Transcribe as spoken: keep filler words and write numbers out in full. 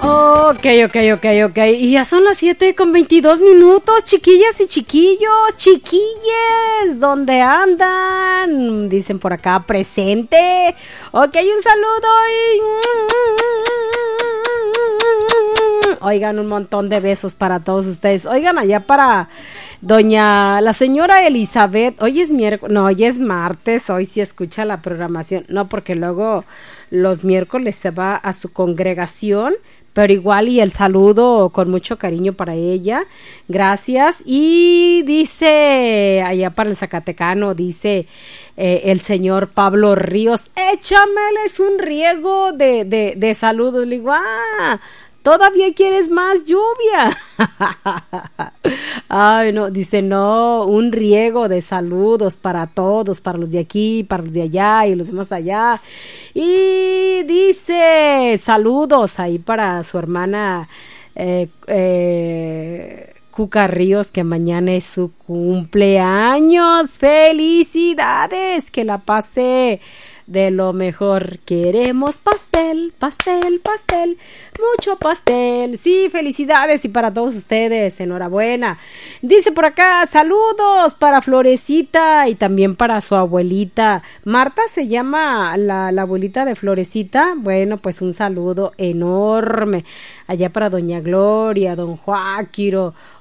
Ok, ok, ok, ok. Y ya son las siete con veintidós minutos, chiquillas y chiquillos, chiquilles, ¿dónde andan? Dicen por acá, presente. Ok, un saludo y... Oigan, un montón de besos para todos ustedes. Oigan, allá para doña, la señora Elizabeth. Hoy es miércoles, no, hoy es martes, hoy sí escucha la programación. No, porque luego los miércoles se va a su congregación, pero igual y el saludo con mucho cariño para ella, gracias. Y dice, allá para el Zacatecano, dice eh, el señor Pablo Ríos, échameles un riego de, de, de saludos. Le digo, ah, ¿todavía quieres más lluvia? Ay, no, dice, no, un riego de saludos para todos, para los de aquí, para los de allá y los demás allá. Y dice, saludos ahí para su hermana eh, eh, Cuca Ríos, que mañana es su cumpleaños. ¡Felicidades! Que la pase de lo mejor. Queremos pastel, pastel, pastel, mucho pastel. Sí, felicidades y para todos ustedes, enhorabuena. Dice por acá, saludos para Florecita y también para su abuelita. Marta se llama la, la abuelita de Florecita. Bueno, pues un saludo enorme allá para doña Gloria, don Joaquiro.